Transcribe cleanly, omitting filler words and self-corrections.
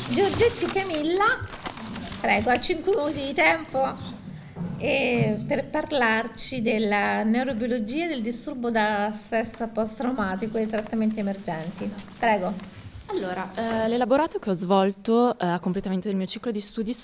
Giorgetti Camilla, prego, ha 5 minuti di tempo per parlarci della neurobiologia del disturbo da stress post-traumatico e dei trattamenti emergenti. Prego. Allora, l'elaborato che ho svolto a completamento del mio ciclo di studi